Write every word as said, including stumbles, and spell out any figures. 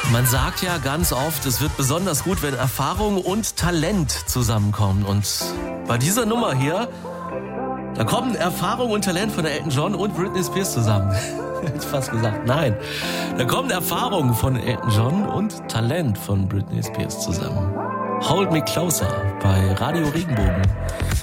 Man sagt ja ganz oft, es wird besonders gut, wenn Erfahrung und Talent zusammenkommen. Und bei dieser Nummer hier, da kommen Erfahrung und Talent von Elton John und Britney Spears zusammen. Hätte ich fast gesagt, nein. Da kommen Erfahrung von Elton John und Talent von Britney Spears zusammen. Hold Me Closer bei Radio Regenbogen.